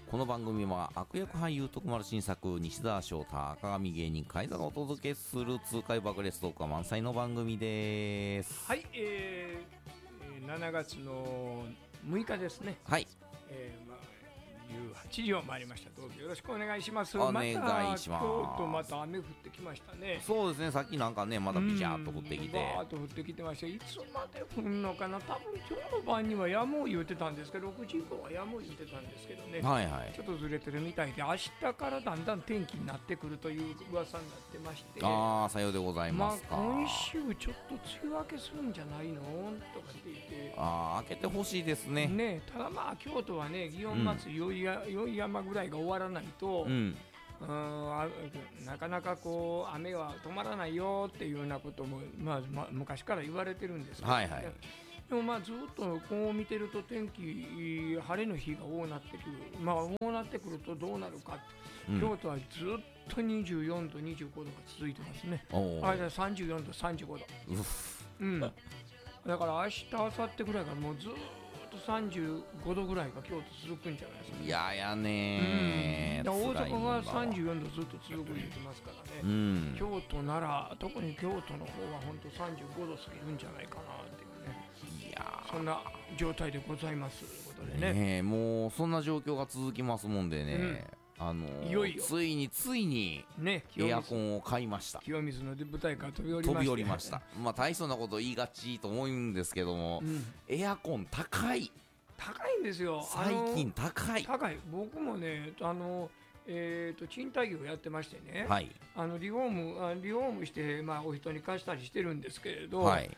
この番組は悪役俳優徳丸新作西澤翔太赤髪芸人海座がお届けする痛快爆裂トークが満載の番組です。 はい、7月の6日ですね。 はい、 18時を回りました。どうぞよろしくお願いします。 お願いします。 また京都また雨降ってきましたね。 そうですね、さっきなんかねまたビチャーっと降ってきて、 バーッと降ってきてました。いつまで降るのかな。多分今日の晩にはやむを言ってたんですけど、6時以降はやむを言ってたんですけどね、 はいはい、 ちょっとずれてるみたいで、明日からだんだん天気になってくるという噂になってまして、 ああさようでございますか。 今週ちょっと梅雨明けするんじゃないのとかって言って、 開けてほしいですね。 ね、ただ京都はね、祇園祭り、宵山ぐらいが終わらないと、なかなかこう雨は止まらないよっていうようなことも、昔から言われてるんですけど、 はいはい、 でもずっとこう見てると天気晴れの日が多くなってくる、多なってくるとどうなるか、京都はずっと24度25度が続いてますね。34度35度、だから明日明後日ぐらいがもうずっと35度ぐらいが京都続くんじゃないですかね。 いややね大阪が34度ずっと続く言ってますからね、京都奈良、特に京都の方は本当35度過ぎるんじゃないかなっていうね、いやそんな状態でございますということでね、 もうそんな状況が続きますもんでね、 いよいよついに、 ね、 エアコンを買いました。 清水の舞台から飛び降りました。 大層なこと言いがちと思うんですけども、エアコン高いんですよ。 最近高い。 僕もね賃貸業やってましてね、 はい、 リフォームして、お人に貸したりしてるんですけれど、 はい、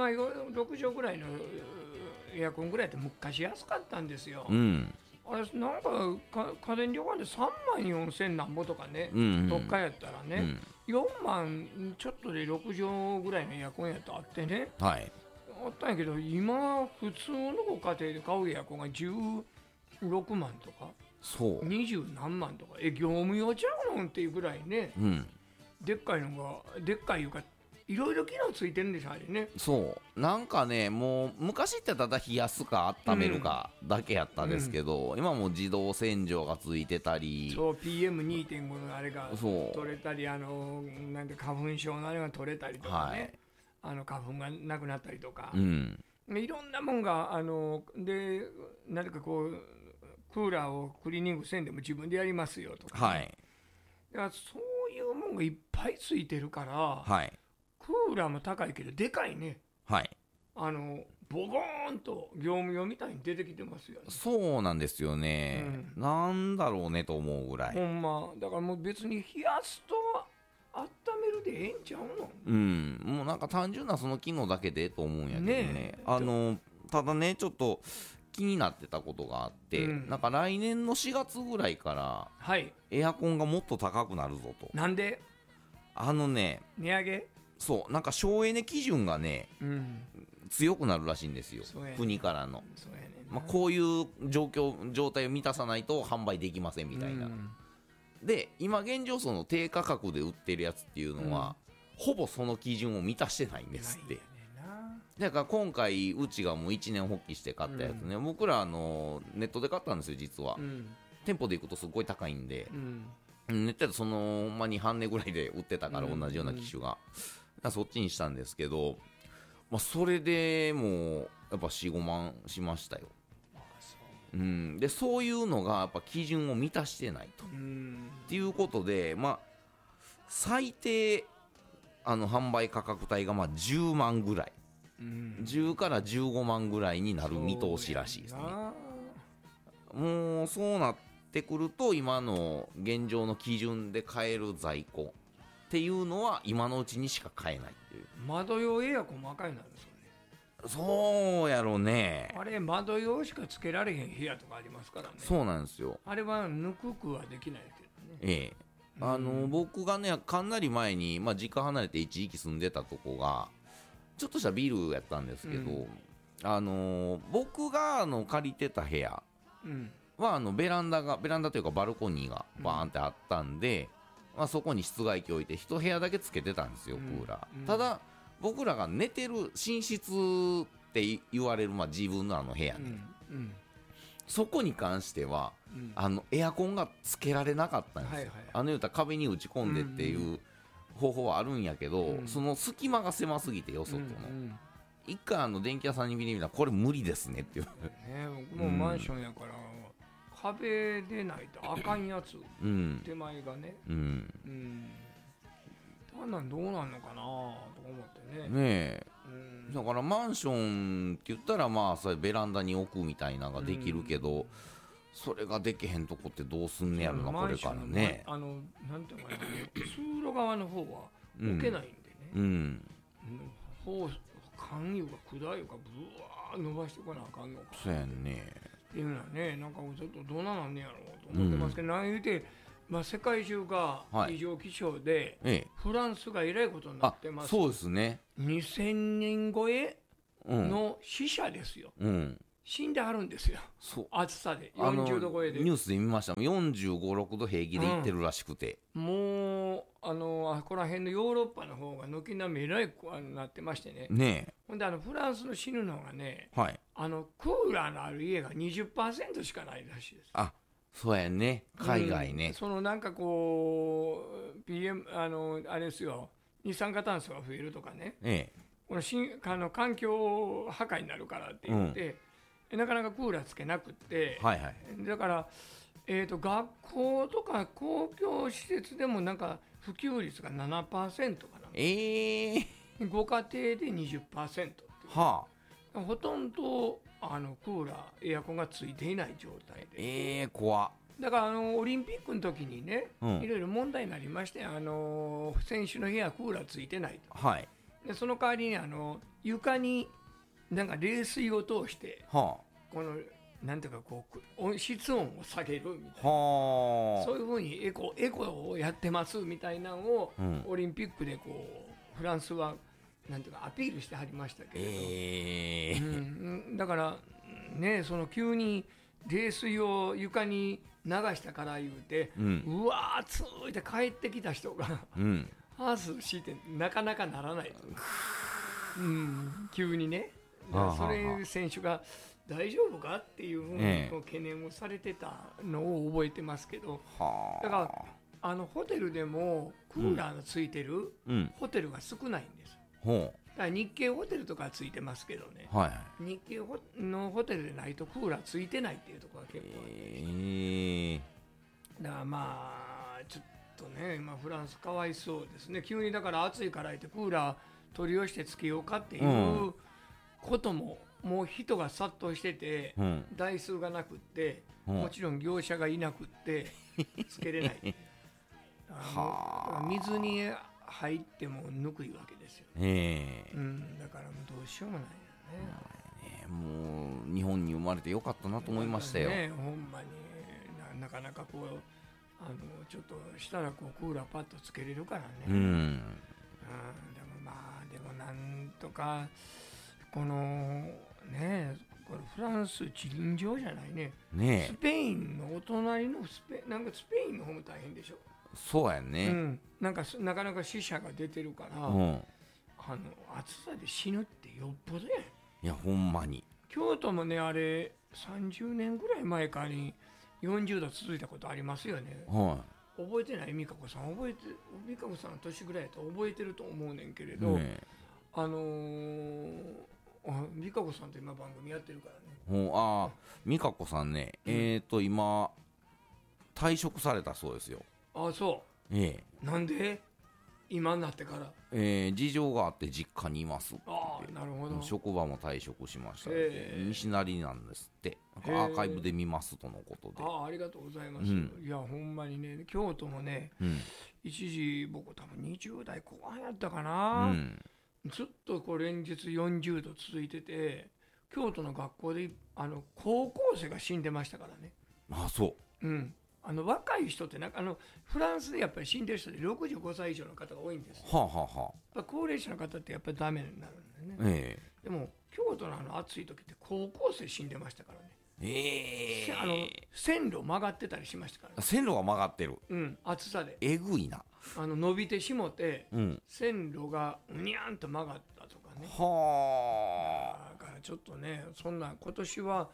6畳ぐらいのエアコンぐらいって昔安かったんですよ。あれなんか家電量販で3万4000なんぼとかね、どっかやったらね、4万ちょっとで6畳ぐらいのエアコンやとあってね、あったんやけど、今普通のご家庭で買うエアコンが16万とか20何万とか、業務用ちゃうのっていうぐらいね、でっかいのがでっかいいうかいろいろ機能ついてるんでしょあれね。 そうなんかね、もう昔ってただ冷やすか温めるかだけやったんですけど、今もう自動洗浄がついてたり、 そう PM2.5 のあれが取れたり、なんで花粉症のあれが取れたりとかね、花粉がなくなったりとか、いろんなもんがで何かこうクーラーをクリーニングせんでも自分でやりますよとか、ね、だからそういうもんがいっぱいついてるから、クーラーも高いけどでかいね、ボゴーンと業務用みたいに出てきてますよね。 そうなんですよね、なんだろうねと思うぐらい。 ほんまだからもう別に冷やすと温めるでええんちゃうの。 もうなんか単純なその機能だけでと思うんやけどね。ただねちょっと気になってたことがあって、なんか来年の4月ぐらいから、エアコンがもっと高くなるぞと。 なんで？ 値上げ？ そうなんか省エネ基準がね、強くなるらしいんですよ、国からの。こういう状態を満たさないと販売できませんみたいな、で今現状その低価格で売ってるやつっていうのは、ほぼその基準を満たしてないんですって。だから今回うちがもう一年発起して買ったやつね、僕らネットで買ったんですよ実は、店舗で行くとすごい高いんで、ネットでそのほんまに半値ぐらいで売ってたから同じような機種が、そっちにしたんですけど、それでもうやっぱ 4,5 万しましたよ。でそういうのがやっぱ基準を満たしてないと、っていうことで、最低販売価格帯が10万ぐらい、10から15万ぐらいになる見通しらしいですね。もうそうなってくると今の現状の基準で買える在庫っていうのは今のうちにしか買えないっていう。 窓用エアコンも赤いなんですよね。 そうやろね。 あれ窓用しかつけられへん部屋とかありますからね。 そうなんですよ。 あれはぬくくはできないけどね。 僕がねかなり前に、実家離れて一時期住んでたとこがちょっとしたビルやったんですけど、僕が借りてた部屋はベランダというかバルコニーがバーンってあったんで、そこに室外機置いて一部屋だけつけてたんですよ、クーラー。ただ僕らが寝てる寝室って言われる、自分の部屋ね、 そこに関しては、エアコンがつけられなかったんですよ、言うたら壁に打ち込んでっていう方法はあるんやけど、その隙間が狭すぎてよそとの、一回電気屋さんに見てみたらこれ無理ですねって言われて、 僕もマンションやから壁でないとあかんやつ、手前がね、あんなんどうなんのかなと思ってね。 だからマンションって言ったらまあそれベランダに置くみたいなのができるけど、それができへんとこってどうすんねやろな、これからね。 なんていうかな、通路側の方は置けないんでね、寒湯が管湯がぶわー伸ばしてこなあかんのか、 そうやんねっていうのはね、なんかちょっとどうなんねやろうと思ってますけど、なん言うて、世界中が異常気象で、フランスがえらいことになってます。 そうですね。 2000人超えの死者ですよ。死んではるんですよ。暑さで40度超えで。 ニュースで見ました。45、6度平気でいってるらしくて。 もうあこら辺のヨーロッパの方が軒並みえらいなってましてね。ほんでフランスの死ぬのがね、クーラーのある家が 20% しかないらしいです。 そうやね、海外ね。 なんかこう PM あれですよ、二酸化炭素が増えるとかね、この環境破壊になるからって言って、なかなかクーラーつけなくって、だから、学校とか公共施設でもなんか普及率が 7% かな、ご家庭で 20% っていう、ほとんどクーラーエアコンがついていない状態で、 怖っ。 だからオリンピックの時にね、いろいろ問題になりまして、選手の部屋クーラーついてないと、でその代わりに床になんか冷水を通して、このなんていうかこう室温を下げるみたいな、そういうふうにエコをやってますみたいなのを、オリンピックでこうフランスはなんていうかアピールしてはりましたけれど、だからね、その急に冷水を床に流したから言うて、うわー暑いって帰ってきた人が、ハースしてなかなかならないと、急にね、それ選手が大丈夫かっていうふうに懸念をされてたのを覚えてますけど、だからホテルでもクーラーのついてるホテルが少ないんです。だから日系ホテルとかついてますけどね、日系のホテルでないとクーラーついてないっていうところが結構あって、だからまあちょっとね、今フランスかわいそうですね。急にだから暑いから言ってクーラー取り寄せてつけようかっていうことも、もう人が殺到してて、台数がなくって、もちろん業者がいなくってつけれない。だから水に入ってもぬくいわけですよ、だからもうどうしようもないよね。 もう日本に生まれてよかったなと思いましたよ。 ほんまになかなかこうちょっとしたらこうクーラーパッとつけれるからね。でもでもなんとかこのフランス地輪上じゃないね。スペインのお隣のなんかスペインの方も大変でしょ。 そうやね、 なかなか死者が出てるから、暑さで死ぬってよっぽどや。 いやほんまに京都もね、あれ30年ぐらい前かに40度続いたことありますよね。覚えてない？美香子さん美香子さんの年ぐらいと覚えてると思うねんけれど、美香子さんと今番組やってるからね。 美香子さんね、今退職されたそうですよ。 そう。なんで今になってから？ 事情があって実家にいますって。 なるほど。 職場も退職しましたので、西成なんですって。アーカイブで見ますとのことで。 ありがとうございます。いやほんまにね、京都もね、一時僕多分20代後半やったかな、ずっとこう連日40度続いてて、京都の学校で高校生が死んでましたからね。 そう。 若い人ってフランスでやっぱり死んでる人で65歳以上の方が多いんです。高齢者の方ってやっぱりダメになるんだよね。でも京都の暑い時って高校生死んでましたからね。線路曲がってたりしましたからね。 線路が曲がってる。 暑さでえぐいな。 伸びてしもて、線路がうにゃんと曲がったとかね。だからちょっとね、そんな今年は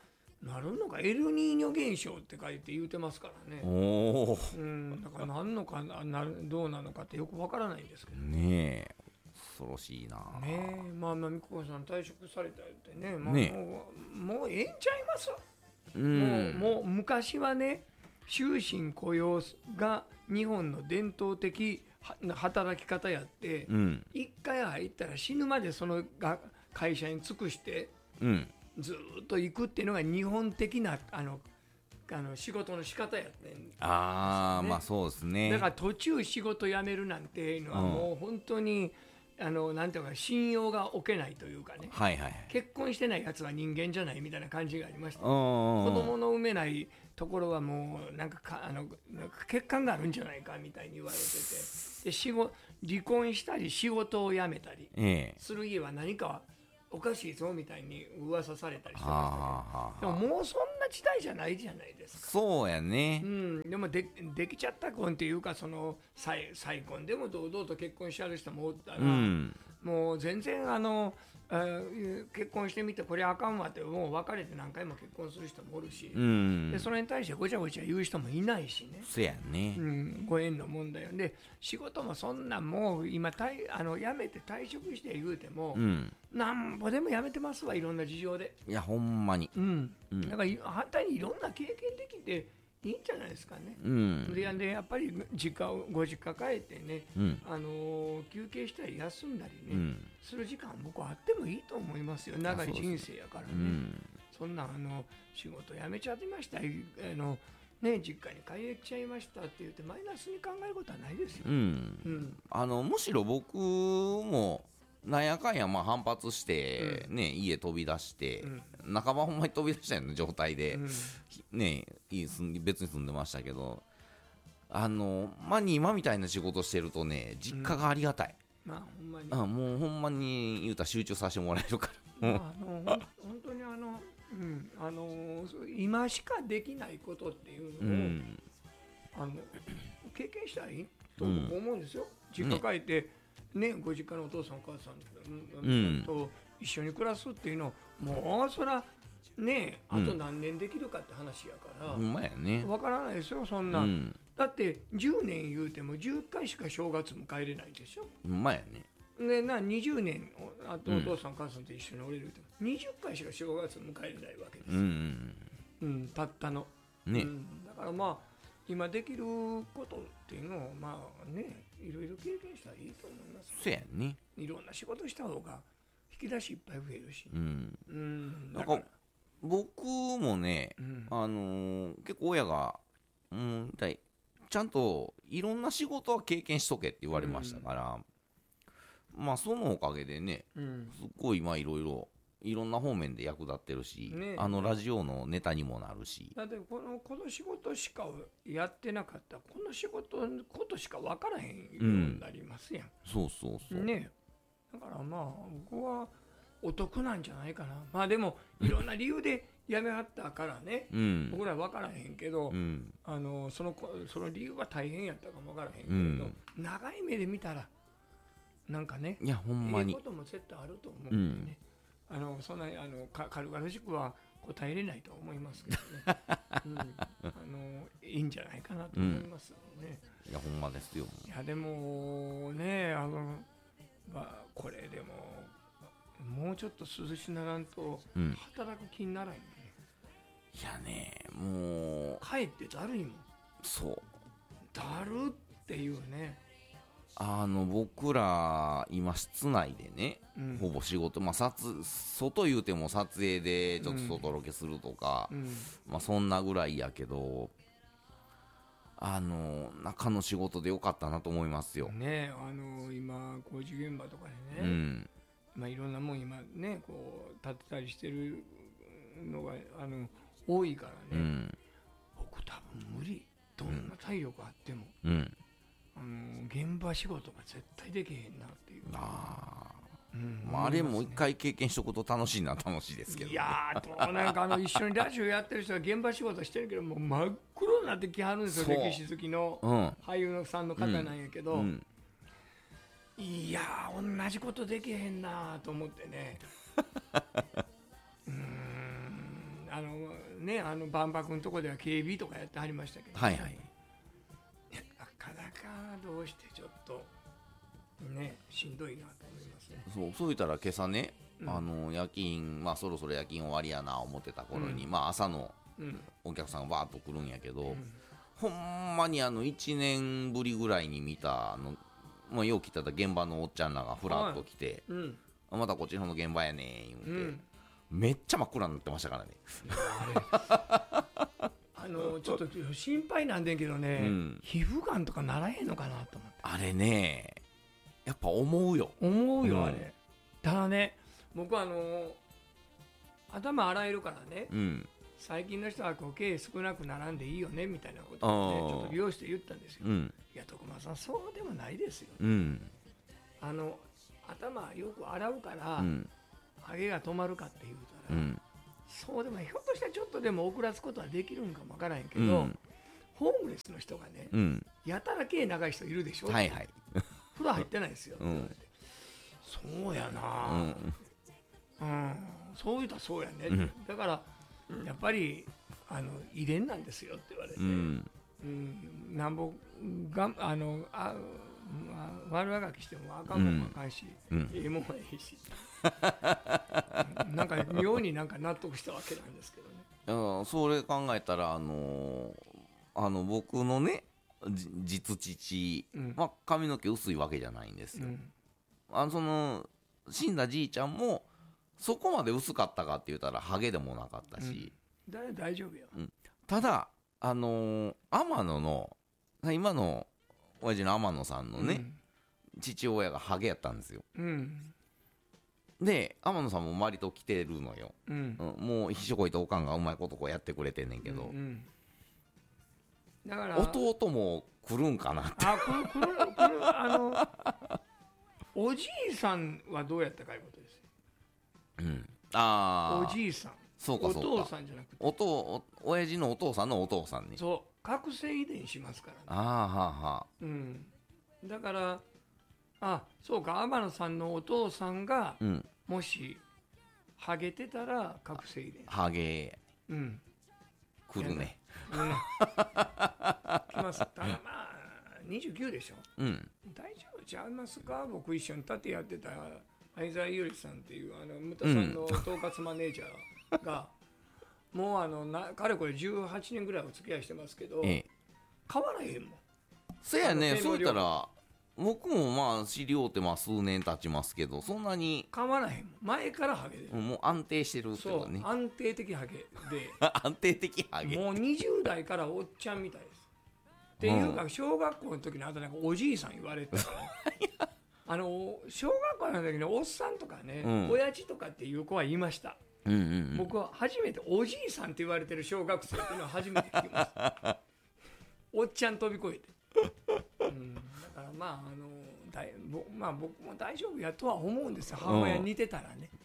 なるのか、エルニーニョ現象って書いて言うてますからね。だからなんのかどうなのかってよくわからないんですけどねえ、恐ろしいな。 ねえ、まあ美子さん退職されたってね、もうええんちゃいます。もう昔はね、終身雇用が日本の伝統的働き方やって、一回入ったら死ぬまでその会社に尽くして、ずっと行くっていうのが日本的な仕事の仕方やってん、ね、 まあそうですね。 だから途中仕事辞めるなんていうのはもう本当になんていうか信用が置けないというかね、結婚してないやつは人間じゃないみたいな感じがありました、ね、子供の産めないところはもうなんか欠陥があるんじゃないかみたいに言われてて、で離婚したり仕事を辞めたりする家は何かおかしいぞみたいに噂されたりしてましたね。でももうそんな時代じゃないじゃないですか。 そうやね。 でもできちゃった婚っていうか、その再婚でも堂々と結婚しちゃう人もおったら、もう全然結婚してみてこれあかんわってもう別れて何回も結婚する人もおるし、でそれに対してごちゃごちゃ言う人もいないしね。 そうやね。 ご縁の問題で、仕事もそんなもう今辞めて退職して言うても、なんぼでも辞めてますわ、いろんな事情で。 いやほんまに。 だから反対にいろんな経験できていいんじゃないですかね。でやっぱりご実家帰ってね、休憩したり休んだりね、する時間僕はあってもいいと思いますよ。長い人生やからね。そんな仕事辞めちゃってました、実家に帰っちゃいましたって言ってマイナスに考えることはないですよ。 むしろ僕もなんやかんや反発して、家飛び出して、半ばほんまに飛び出したような状態で、別に住んでましたけど、今みたいな仕事してるとね、実家がありがたい。 ほんまにもうほんまに言うたら集中させてもらえるから。 本当に今しかできないことっていうのを、経験したらいいと思うんですよ。実家帰ってご実家のお父さんお母さんと一緒に暮らすっていうのもうそらあと何年できるかって話やから、分からないですよそんな、だって10年言うても10回しか正月迎えれないでしょ。で20年あとお父さんお母さんと一緒におれるって20回しか正月迎えれないわけですよ。たったの、だから今できることっていうのをいろいろ経験したらいいと思います。 そうやね。 いろんな仕事した方が引き出しいっぱい増えるし、 だから僕もね、結構親がちゃんといろんな仕事は経験しとけって言われましたから、そのおかげでね、すっごいいろんな方面で役立ってるし、ラジオのネタにもなるし。 だってこの仕事しかやってなかったらこの仕事のことしか分からへんようになりますやん。 そうね。だから僕はお得なんじゃないかな。でもいろんな理由で辞めはったからね、僕ら分からへんけど、その理由は大変やったかも分からへんけど、長い目で見たらなんかね、 いやほんまにいいことも絶対あると思うんでね。そんな軽々しくは答えれないと思いますけどね。いいんじゃないかなと思いますね。 いやほんまですよ。 いやでもね、これでももうちょっと涼しならんと働く気にならんよね。 いやね、もう帰ってだるいもん。だるっていうね。 僕ら今室内でね、ほぼ仕事、外言うても撮影でちょっと外ロケするとか、そんなぐらいやけど、中の仕事でよかったなと思いますよ。 今工事現場とかでね、いろんなもん今ねこう建てたりしてるのが多いからね、僕多分無理。どんな体力あっても。現場仕事が絶対できへんなっていう。 あれも一回経験しとくと楽しいですけど、ね、 いやなんか一緒にラジオやってる人が現場仕事してるけどもう真っ黒になってきはるんですよ。歴史好きの俳優さんの方なんやけど、いや同じことできへんなと思ってねね万博のとこでは警備とかやってはりましたけど、 はいはい、 なかなかどうしてちょっとねしんどいなと思いますね。 そう言ったら今朝ね、夜勤、そろそろ夜勤終わりやな思ってた頃に、朝のお客さんがバーッと来るんやけど、ほんまに1年ぶりぐらいに見たよう来てた現場のおっちゃんらがふらっと来て、またこっちの方の現場やねん言うて、めっちゃ真っ暗になってましたからね。 ちょっと心配なんでんけどね、皮膚がんとかならへんのかなと思って。 あれね、やっぱ思うよ、 あれ。ただね、僕は頭洗えるからね、最近の人は毛少なくならんでいいよねみたいなことをね、ちょっと美容師で言ったんですよ。いや徳間さんそうでもないですよ、頭よく洗うから、ハゲが止まるかって言うたら、そうでもひょっとしたらちょっとでも遅らすことはできるんかもわからへんけど、ホームレスの人がね、やたら毛長い人いるでしょ、 はいはい、 風呂入ってないですよ、そうやな、そう言うたらそうやね、だからやっぱり遺伝なんですよって言われて、なんぼが悪あがきしてもあかんもんもあかんし、ええもんはええしなんか妙になんか納得したわけなんですけどね。 それ考えたら僕のね実父、髪の毛薄いわけじゃないんですよ、死んだじいちゃんもそこまで薄かったかって言ったらハゲでもなかったし、 大丈夫よ、 ただ天野の今の親父の天野さんのね、父親がハゲやったんですよ、で天野さんも割と来てるのよ、もう秘書こいとおかんがうまいことこうやってくれてんねんけど、だから弟も来るんかなって。 来るおじいさんはどうやったかいうことですよ。おじいさん、 そうかそうか、 お父さんじゃなくて親父のお父さんのお父さんに、 そう覚醒遺伝しますからね。だからそうか、天野さんのお父さんが、もしハゲてたら覚醒遺伝、 ハゲ、来るね、 来ます。ただ29でしょ、大丈夫ちゃいますか。僕一緒に盾やってた相沢優里さんっていうムタさんの統括マネージャーが、もうかれこれ18年ぐらいお付き合いしてますけど、変わらへんもん。 そやね、そう言ったら僕も知り合うて数年経ちますけど、そんなに変わらへんもん。前からハゲで、 もう安定してるってことね。 安定的ハゲで安定的ハゲ、 もう20代からおっちゃんみたいです。っていうか、小学校の時におじいさん言われてた小学校の時におっさんとかね、親父とかっていう子は言いました。僕は初めておじいさんって言われてる小学生っていうのは初めて聞きましたおっちゃん飛び越えて、だから僕も大丈夫やとは思うんですよ、母親似てたらね。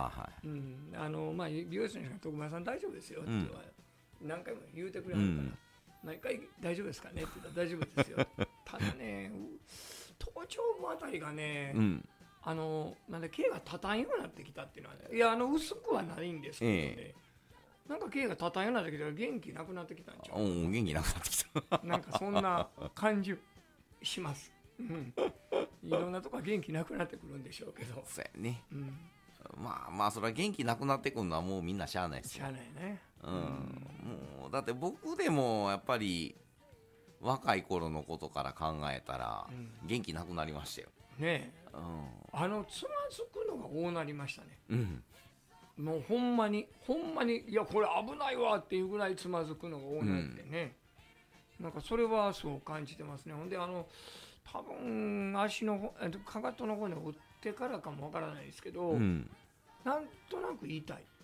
美容師の人が徳間さん大丈夫ですよって何回も言うてくれはるから、毎回大丈夫ですかねって言ったら大丈夫ですよただね、頭頂部あたりがね、なんで毛が立たんようになってきたっていうのはね、いや薄くはないんですけどね、なんか毛が立たんようになってきたら元気なくなってきたんちゃう。 元気なくなってきたなんかそんな感じします、いろんなとこは元気なくなってくるんでしょうけど。 そうやね、それは元気なくなってくるのはもうみんなしゃあないですよ。 しゃあないね、 もうだって僕でもやっぱり若い頃のことから考えたら元気なくなりましたよね。つまずくのが多なりましたね、もうほんまにいやこれ危ないわっていうぐらいつまずくのが多なってね、なんかそれはそう感じてますね。ほんで多分足のかかとの方に打ってからかもわからないですけど、なんとなく痛い。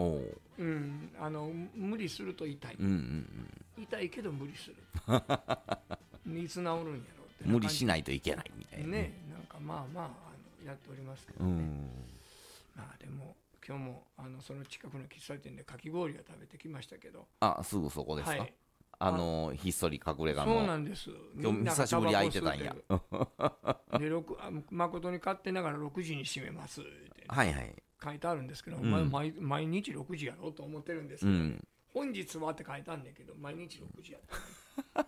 無理すると痛い、痛いけど無理するいつ治るんやろうって無理しないといけないみたいなね。なんかやっておりますけどね、でも今日もその近くの喫茶店でかき氷を食べてきましたけど。 すぐそこですか、ひっそり隠れ家の。 そうなんです。 今日久しぶり空いてたんやで誠に勝手ながら6時に閉めますって、書いてあるんですけど、毎日6時やろうと思ってるんですけど、 本日はって書いてあんねんけど、毎日6時やった。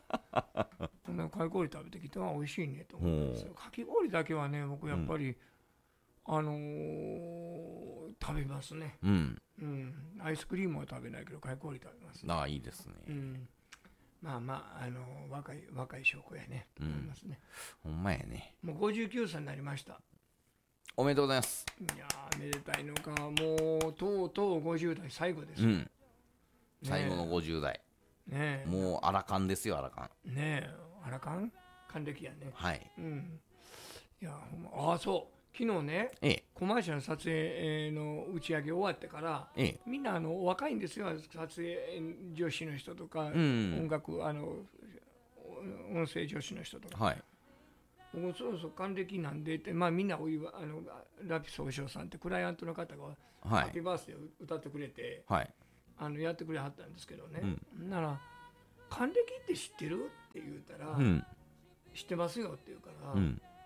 かき氷食べてきて、美味しいねと思うんですよ。かき氷だけはね、僕やっぱり、食べますね。アイスクリームは食べないけど、かき氷食べますね。 いいですね。 まあまあ、若い証拠やね。思いますね。 ほんまやね。 もう59歳になりました。 おめでとうございます。 いやー、めでたいのか、もう、とうとう50代最後です。 最後の50代。もう、アラカンですよ、アラカン。 アラカン還暦やね。 はい。 いや、そう。昨日ね、コマーシャル撮影の打ち上げ終わってから、みんな若いんですよ、撮影女子の人とか、音楽音声女子の人とか、僕そろそろ還暦なんでって、みんなラピスお嬢さんってクライアントの方がハッピーバースデーを歌ってくれて、やってくれはったんですけどね、なら還暦って知ってるって言うたら、知ってますよって言うから、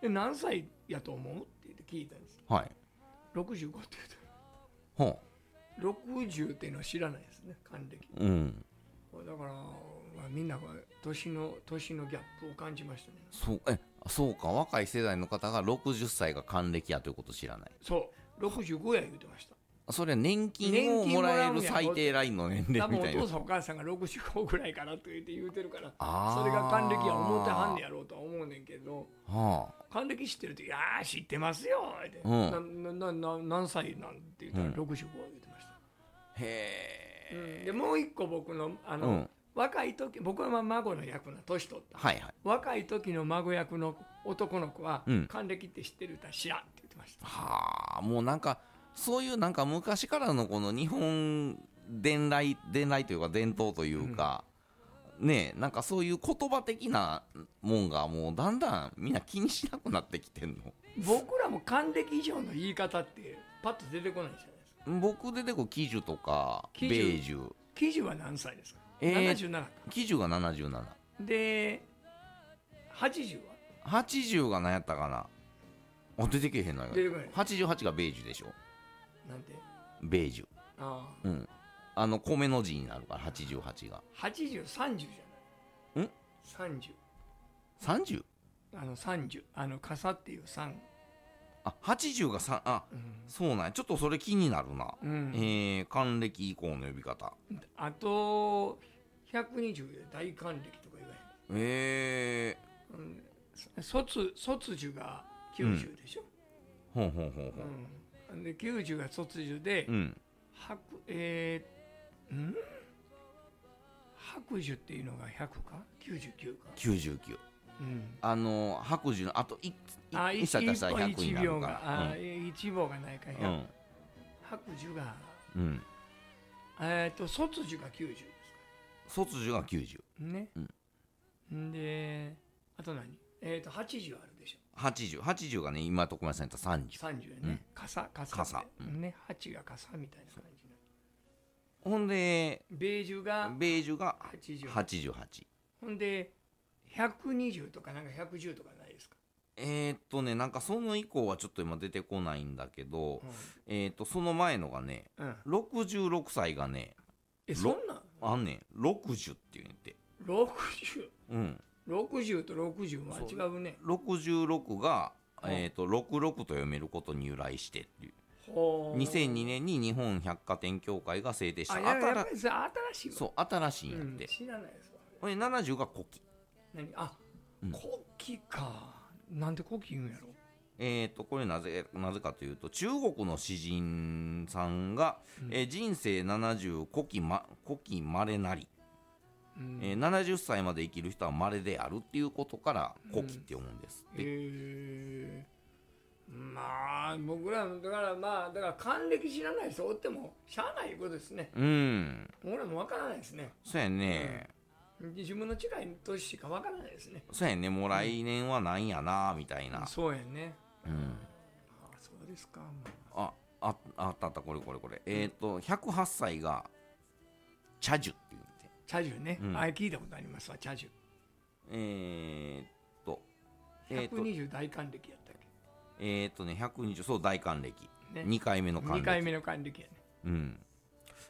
何歳やと思うって言って聞いたんです。65って言うたら、60っていうのは知らないですね、還暦。だから、みんなが年のギャップを感じましたね。 そうか、若い世代の方が60歳が還暦やということを知らない。 そう、65や言うてました。 それは年金をもらえる最低ラインの年齢みたいな。 多分お父さんお母さんが65ぐらいかなと言ってるから、それが還暦や思ってはんねやろうとは思うねんけど、還暦知ってるって、いやー知ってますよって、何歳なんて言ったら65は言ってました。でもう一個僕の若い時、僕は孫の役の年取った、若い時の孫役の男の子は、還暦って知ってるって知らんって言ってました。 もうなんかそういうなんか昔からのこの日本伝来というか伝統というか、なんかそういう言葉的なもんがもうだんだんみんな気にしなくなってきてんの。 僕らも還暦以上の言い方ってパッと出てこないじゃないですか。 僕出てこ喜寿とか米寿。 喜寿は何歳ですか？77。 喜寿が77 で80 は80が何やったかな。出てけへんのよ。88が米寿でしょ。 なんて米寿。米の字になるから88が 80、30じゃない。30 30傘っていう3。 80が3。そうなんや。ちょっとそれ気になるな。還暦以降の呼び方。 あと120で大還暦とか言わへん。卒寿が90でしょ。で90が卒寿で、白寿っていうのが100か99か 99。白寿のあと1歳足したら100になるか。 1秒がないか100。白寿が卒寿が90ですか。 卒寿が90 ね。であと何80あるでしょ。 80がね、今とこまでされた30 やね。傘ね。8が傘みたいな感じ。 ほんで米寿が 88。 ほんで120とかなんか110とかないですか？ なんかその以降はちょっと今出てこないんだけど、その前のがね、66歳がね、 そんなんあんねん、60って言って。 60？ 60と60は違うね。 66が、66と読めることに由来してっていう。2002年に日本百貨店協会が制定した新しい。 そう、新しいんやって。 知らないですわ。 これ70が古希。 古希か。なんで古希言うんやろ。 これなぜかというと、中国の詩人さんが、人生70古希まれなり、70歳まで生きる人はまれであるっていうことから古希って読むんですって。 僕らだから還暦知らない人おってもしゃあないことですね。僕らもわからないですね。 そうやね。 自分の違い年しかわからないですね。 そうやね。もう来年はなんやなみたいな。 そうやね。そうですか。 あったこれ。108歳が茶寿って言うんで。 茶寿ね。聞いたことありますわ、茶寿。120大還暦やったっけ。 120、そう、大還暦。2回目の還暦。 2回目の還暦やね。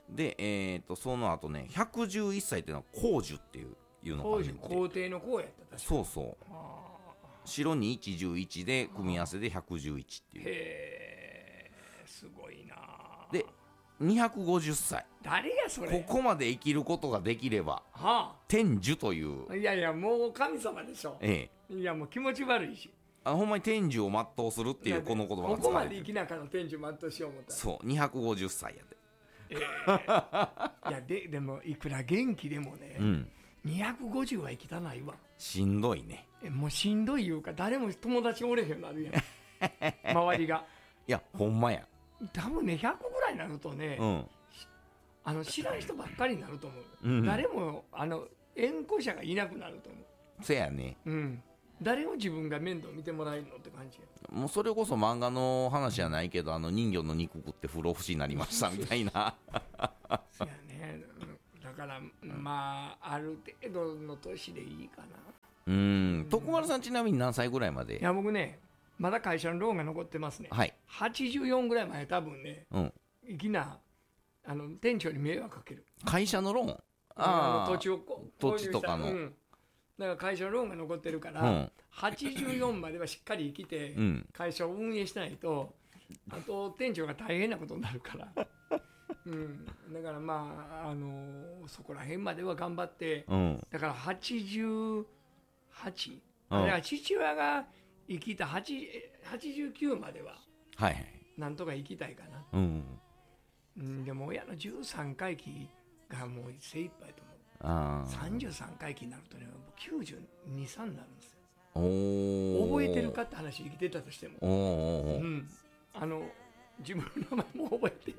で、その後ね111歳っていうのは皇寿っていうのがあるんで、 皇帝の皇やった確かに。 そうそう、白に111で組み合わせで111っていう。 へえ、すごいな。 で250歳、 誰やそれ。 ここまで生きることができれば、天寿という、 いやいやもう神様でしょ。いやもう気持ち悪いし、 ほんまに天寿を全うするっていうこの言葉が使われてる。 ここまで生きながら天寿全うしよう思ったら、 そう250歳やで。 いやでもいくら元気でもね、250は生きたないわ。 しんどいね。 もうしんどいいうか、誰も友達おれへんようになるやん周りが。 いやほんまや、 多分ね100ぐらいになるとね、知らん人ばっかりになると思う、誰も縁故者がいなくなると思う。 せやね、 誰を自分が面倒見てもらえるのって感じや。 もうそれこそ漫画の話じゃないけど、人魚の肉食って不老不死になりましたみたいな。 そうやね。だからまあある程度の年でいいかな。 徳丸さんちなみに何歳ぐらいまで。 いや僕ねまだ会社のローンが残ってますね。84ぐらいまで多分ね、いきな店長に迷惑かける。 会社のローン、土地とかの、 だから会社のローンが残ってるから、84まではしっかり生きて、会社を運営しないと、あと店長が大変なことになるから、だからまあ、そこら辺までは頑張って、だから88、あれは父親が生きた89までは、なんとか生きたいかな。でも親の13回忌がもう精一杯と思う。33回忌になるとね、92、3になるんですよ。覚えてるかって話生きてたとしても、自分の名前も覚えて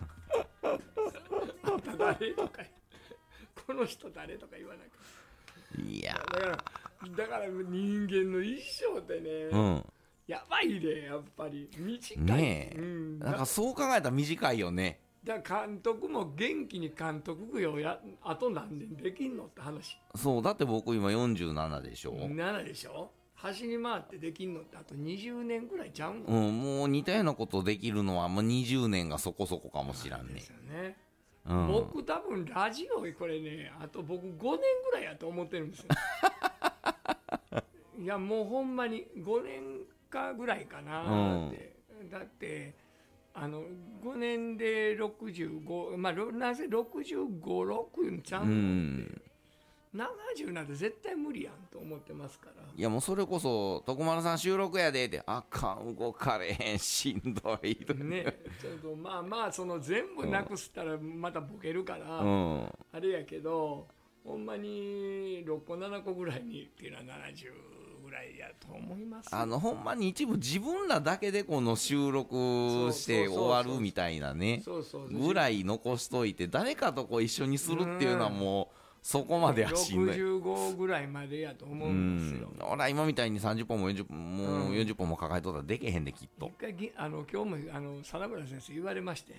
あんた誰とかこの人誰とか言わなくて、いやだから人間の一生ってね、やばいでやっぱり短いねえ、 なんかそう考えたら短いよね。 だから監督も元気に監督業あと何年できんのって話。 そうだって僕今47でしょ。 7でしょ。走り回ってできんのってあと20年ぐらいちゃうの。 もう似たようなことできるのはもう20年がそこそこかもしらんね。 ですよね。僕多分ラジオこれねあと僕5年ぐらいやと思ってるんですよいやもうほんまに5年かぐらいかなって、だって5年で65、まあなぜ65、6ちゃうのって、70なんて絶対無理やんと思ってますから。 いやもうそれこそ徳丸さん収録やでって、あかん動かれへんしんどいね、ちょっとまあまあその全部なくしたらまたボケるから、あれやけどほんまに6個7個ぐらいにっていうのは70ぐらいやと思います。 ほんまに一部自分らだけでこの収録して終わるみたいなねぐらい残しといて、誰かとこう一緒にするっていうのはもうそこまではしんどい。 65ぐらいまでやと思うんですよ。 俺は今みたいに30本も40本も抱えとったらでけへんできっと。 一回今日も貞村先生言われまして、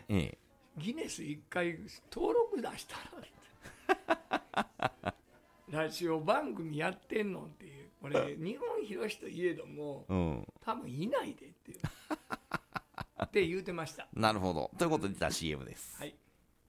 ギネス一回登録出したらラジオ番組やってんのっていう、これ日本広しといえども、多分いないでっていうって言うてました。 なるほど。ということでCM です。 はい。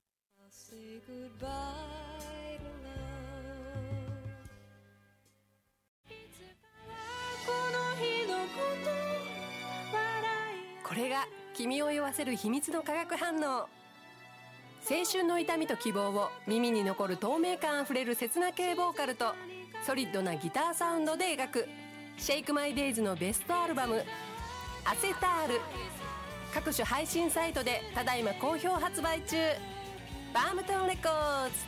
これが君を酔わせる秘密の化学反応。青春の痛みと希望を耳に残る透明感あふれる切な系ボーカルとソリッドなギターサウンドで描くシェイクマイデイズのベストアルバムアセタール。各種配信サイトでただいま好評発売中。バームトンレコーズ。